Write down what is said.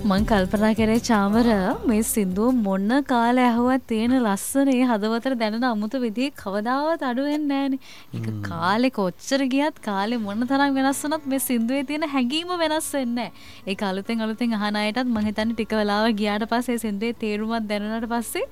මං කල්පනා කරේ චාමර මේ සින්දුව මොන කාලේ ඇහුවත් තියෙන ලස්සන ඒ හදවතට දැනෙන අමුතු විදිහේ කවදාවත් අඩු වෙන්නේ නැහනේ. ඒක කාලේ කොච්චර ගියත් කාලේ මොන තරම් වෙනස් වුණත් මේ සින්දුවේ තියෙන හැඟීම වෙනස් වෙන්නේ නැහැ. ඒක අලුතෙන් අහන අයටත් මං හිතන්නේ ටික වෙලාවක් ගියාට පස්සේ ඒ සින්දුවේ තේරුමක් දැනුණාට පස්සේ